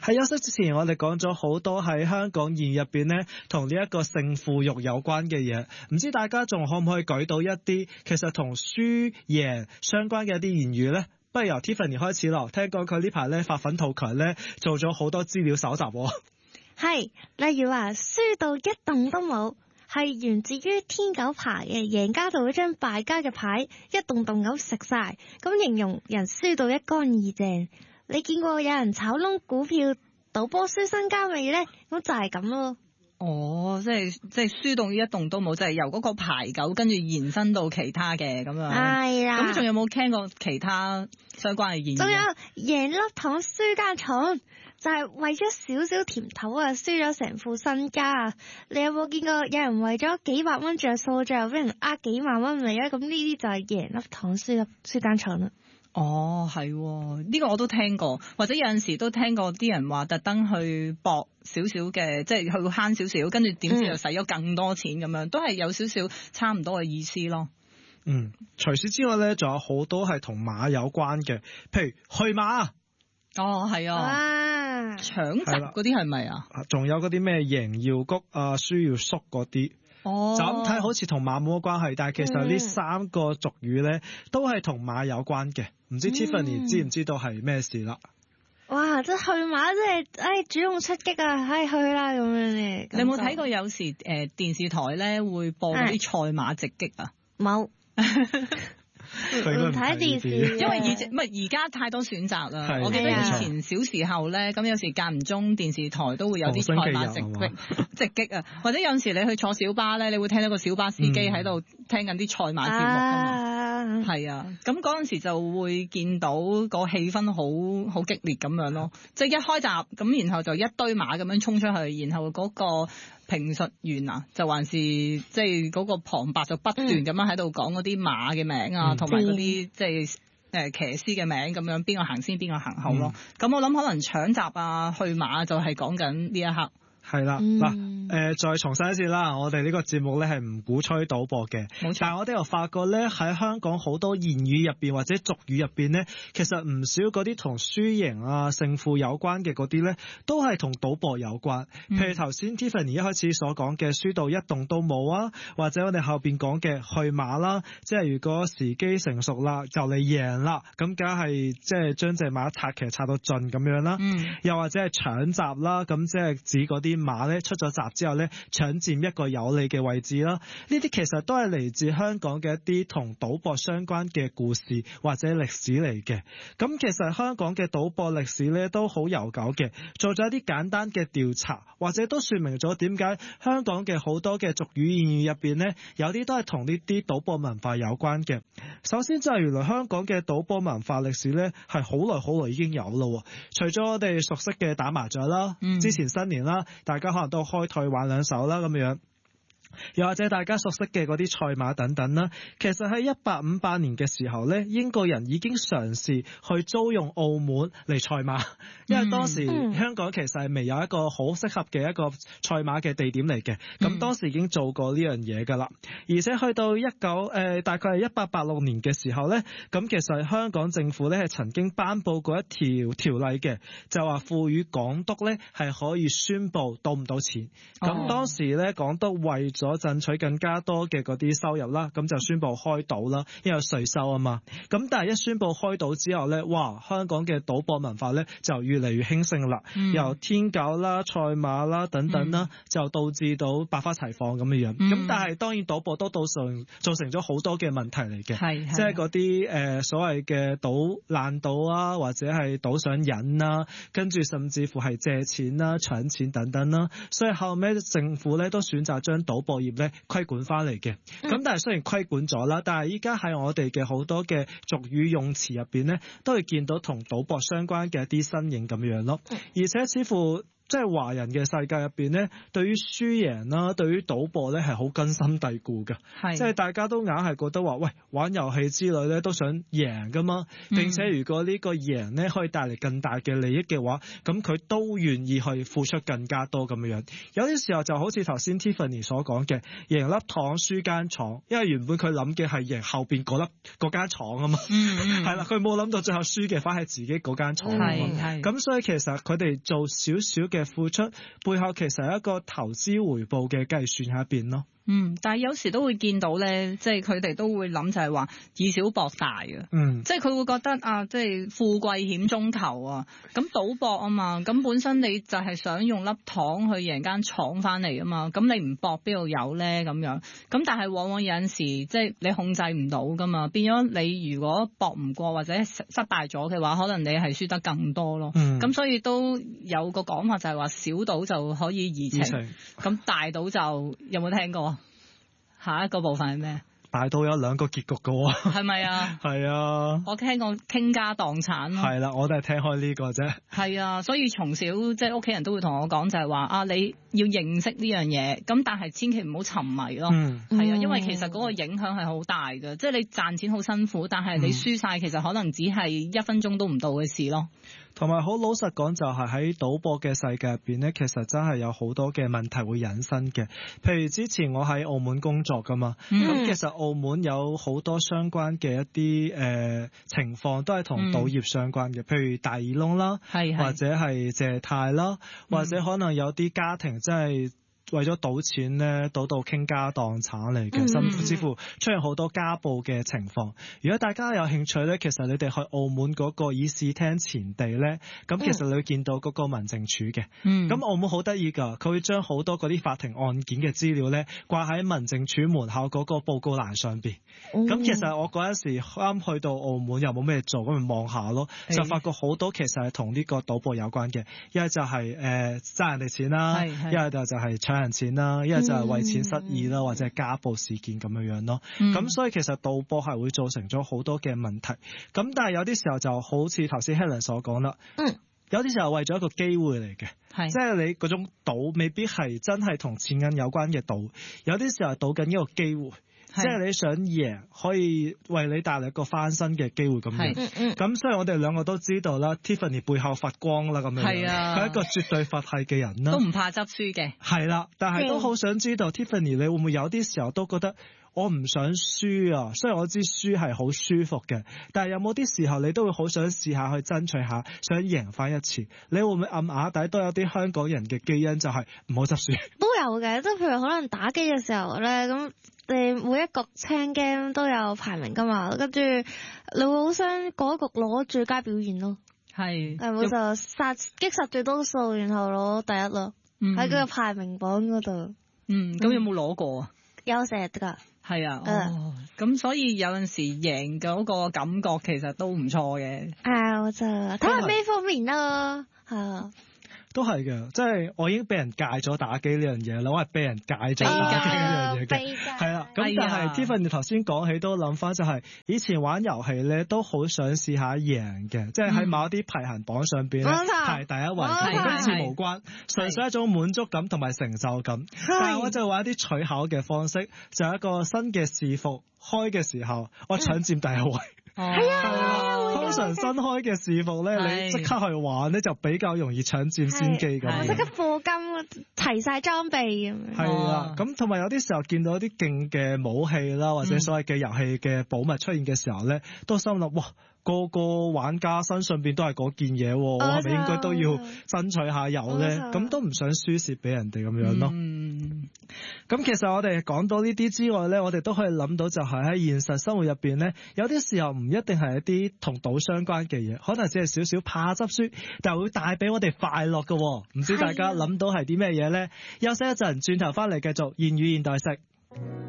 喺休息之前，我哋講咗好多喺香港言語入邊呢，同呢一個勝負欲有關嘅嘢。唔知大家仲可唔可以舉到一啲其實同輸贏相關嘅一啲言語呢？不如由 Tiffany 開始咯。聽講佢呢排咧發奮圖強咧，做咗好多資料搜集喎。 係，例如話輸到一動都冇，係源自於天狗牌嘅，贏家就會將敗家嘅牌一動動咁食晒，咁形容人輸到一乾二淨。你見過有人炒窿股票賭波輸身家未呢？咁就係咁咯。 哦，即係輸到一動都冇，就係由嗰個牌九跟住延伸到其他嘅咁樣。 係啦。 咁仲有冇聽過其他相關嘅言語？ 仲有贏粒糖輸間廠，就係為咗少少甜頭啊，輸咗成副身家啊！你有冇見過有人為咗幾百蚊着數，最後俾人呃幾萬蚊嚟啊？咁呢啲就係贏粒糖輸間廠啦。 哦，係喎，呢個我都聽過，或者有陣時都聽過啲人話特登去搏少少嘅，即係去慳少少，跟住點知又使咗更多錢咁樣，都係有少少差唔多嘅意思咯。 除此之外咧，仲有好多係同馬有關嘅，譬如去馬。 哦，係啊，搶閘嗰啲係咪啊？ 仲有嗰啲咩贏要谷啊，輸要縮嗰啲。就咁睇好似同馬冇乜關係，但係其實呢三個俗語咧都係同馬有關嘅。唔知 Tiffany 知唔知道係咩事啦？ 哇！即係去馬，即係主動出擊啊！去啦咁樣咧。 你有冇睇過有時電視台咧會播嗰啲賽馬直擊啊？ 冇。 唔睇電視， 因為而家太多選擇啦。我記得以前小時候咧，咁有時間唔中電視台都會有啲賽馬直擊啊，或者有陣時你去坐小巴咧，你會聽到個小巴司機喺度聽緊啲賽馬節目啊嘛。係啊，咁嗰陣時就會見到個氣氛好激烈咁樣咯，即係一開閘咁，然後就一堆馬咁樣衝出去，然後嗰個評述員啊，就還是即係嗰個旁白就不斷咁樣喺度講嗰啲馬嘅名啊，同埋嗰啲即係騎師嘅名咁樣，邊個行先邊個行後咯。咁我諗可能搶閘啊、去馬就係講緊呢一刻。 係啦，再重申一次啦，我哋呢個節目咧係唔鼓吹賭博嘅，但係我哋又發覺咧喺香港好多言語入邊或者俗語入邊咧，其實唔少嗰啲同輸贏啊、勝負有關嘅嗰啲咧，都係同賭博有關。譬如頭先 Tiffany 一開始所講嘅輸到一動都冇啊，或者我哋後邊講嘅去馬啦，即係如果時機成熟啦，就嚟贏啦，咁梗係即係將隻馬踏騎踏到盡咁樣啦。又或者係搶閘啦，咁即係指嗰啲馬咧出咗閘之後咧，搶佔一個有利嘅位置啦。呢啲其實都係嚟自香港嘅一啲同賭博相關嘅故事或者歷史嚟嘅。咁其實香港嘅賭博歷史咧都好悠久嘅，做咗一啲簡單嘅調查，或者都說明咗點解香港嘅好多嘅俗語言語入邊咧，有啲都係同呢啲賭博文化有關嘅。首先就係原來香港嘅賭博文化歷史咧係好耐已經有咯。除咗我哋熟悉嘅打麻雀啦，之前新年啦，大家可能都開台玩兩手啦咁樣。又或者大家熟悉嘅嗰啲賽馬等等啦，其實喺1858年嘅時候咧，英國人已經嘗試去租用澳門嚟賽馬，因為當時香港其實係未有一個好適合嘅一個賽馬嘅地點嚟嘅，咁當時已經做過呢樣嘢噶啦。而且去到大概係1886年嘅時候咧，咁其實香港政府咧係曾經頒布過一條例嘅，就話賦予港督咧係可以宣布賭唔賭錢。咁當時咧港督為咗爭取更加多嘅嗰啲收入啦，咁就宣布開賭啦，因為有稅收啊嘛。咁但係一宣布開賭之後咧，哇！香港嘅賭博文化咧就越嚟越興盛啦，由天九啦、賽馬啦等等啦，就導致到百花齊放咁嘅樣。咁但係當然賭博都造成咗好多嘅問題嚟嘅，即係嗰啲所謂嘅賭爛賭啊，或者係賭上癮啦，跟住甚至乎係借錢啦、搶錢等等啦。所以後尾政府咧都選擇將賭博業咧規管翻嚟嘅。咁但係雖然規管咗啦，但係依家喺我哋嘅好多嘅俗語用詞入邊咧，都會見到同賭博相關嘅一啲身影咁樣咯。而且似乎即係華人嘅世界入邊咧，對於輸贏啦，對於賭博咧係好根深蒂固嘅。即係大家都硬係覺得話，喂，玩遊戲之類咧都想贏噶嘛。並且如果呢個贏咧可以帶嚟更大嘅利益嘅話，咁佢都願意去付出更加多咁樣。有啲時候就好似頭先 Tiffany 所講嘅，贏粒糖輸間廠，因為原本佢諗嘅係贏後邊嗰間廠啊嘛。係啦，佢冇諗到最後輸嘅反係自己嗰間廠啊嘛。咁所以其實佢哋做少少嘅付出，背後其實係一個投資回報嘅計算喺入邊咯。 但係有時都會見到咧，即係佢哋都會諗就係話以小博大嘅。即係佢會覺得啊，即係富貴險中求啊。咁賭博啊嘛，咁本身你就係想用粒糖去贏間廠翻嚟啊嘛。咁你唔博邊度有咧咁樣？咁但係往往有陣時即係你控制唔到噶嘛，變咗你如果博唔過或者失敗咗嘅話，可能你係輸得更多咯。咁所以都有個講法就係話小賭就可以怡情，咁大賭就有冇聽過？下一個部分係咩？ 大到有兩個結局嘅喎， 係咪啊？ 係啊， 我聽過傾家蕩產咯。 係啦，我都係聽開呢個啫。係啊，所以從小即係屋企人都會同我講就係話啊，你要認識呢樣嘢，咁但係千祈唔好沉迷咯。係啊，因為其實嗰個影響係好大嘅，即係你賺錢好辛苦，但係你輸晒其實可能只係1分鐘都唔到嘅事咯。 同埋好老實講，就係喺賭博嘅世界入邊咧，其實真係有好多嘅問題會引申嘅。譬如之前我喺澳門工作噶嘛，咁其實澳門有好多相關嘅一啲情況都係同賭業相關嘅，譬如大耳窿啦，或者係借貸啦，或者可能有啲家庭真係為咗賭錢咧，賭到傾家蕩產嚟嘅，甚至乎出現好多家暴嘅情況。如果大家有興趣咧，其實你哋去澳門嗰個議事廳前地咧，咁其實你會見到嗰個民政處嘅。咁澳門好得意㗎，佢會將好多嗰啲法庭案件嘅資料咧掛喺民政處門口嗰個報告欄上邊。咁其實我嗰陣時啱去到澳門又冇咩做，咁咪望下咯，就發覺好多其實係同呢個賭博有關嘅，一係就係爭人哋錢啦，一係就係搶人錢啦，一係就係為錢失義啦，或者係家暴事件咁樣樣咯。咁所以其實賭博係會造成咗好多嘅問題。咁但係有啲時候就好似頭先 Helen 所講啦，有啲時候為咗一個機會嚟嘅，即係你嗰種賭未必係真係同錢銀有關嘅賭，有啲時候賭緊一個機會。即係你想贏，可以為你帶嚟一個翻身嘅機會咁樣。咁所以我哋兩個都知道啦，Tiffany 背後發光啦咁樣。佢係一個絕對佛系嘅人啦， 都唔怕執輸嘅。係啦，但係都好想知道 Tiffany 你會唔會有啲時候都覺得我唔想輸啊？雖然我知輸係好舒服嘅，但係有冇啲時候你都會好想試下去爭取下，想贏翻一次？你會唔會暗啞底都有啲香港人嘅基因，就係唔好執輸？ 都有嘅，即係譬如可能打機嘅時候咧咁。你每一局青 game 都有排名噶嘛，跟住你會好想嗰一局攞最佳表現咯。係我就擊殺最多數，然後攞第一咯。喺佢個排名榜嗰度。 咁有冇攞過啊？ 有成日㗎。係啊。 咁所以有陣時贏嗰個感覺其實都唔錯嘅。 我就睇下咩方面咯。係啊。 都係嘅，即係我已經俾人戒咗打機呢樣嘢啦，我係俾人戒咗打機呢樣嘢嘅，係啦。咁但係 Tiffany 頭先講起都諗翻，就係以前玩遊戲咧都好想試下贏嘅，即係喺某一啲排行榜上邊排第一位，同今次無關，純粹一種滿足感同埋成就感。但係我就玩一啲取巧嘅方式，就係一個新嘅視服開嘅時候，我搶佔第一位。 係啊， 通常新開嘅視服咧，你即刻去玩咧，就比較容易搶佔先機咁。 即刻課金，齊晒裝備咁樣。 係啦，咁同埋有啲時候見到啲勁嘅武器啦，或者所謂嘅遊戲嘅寶物出現嘅時候咧，都心諗哇！個個玩家身上邊都係嗰件嘢，我係咪應該都要爭取下有咧？咁都唔想輸蝕俾人哋咁樣咯。咁其實我哋講到呢啲之外咧，我哋都可以諗到就係喺現實生活入邊咧，有啲時候唔一定係一啲同賭相關嘅嘢，可能只係少少怕執輸，但係會帶俾我哋快樂嘅。唔知大家諗到係啲咩嘢咧？休息一陣，轉頭翻嚟繼續言語現代式。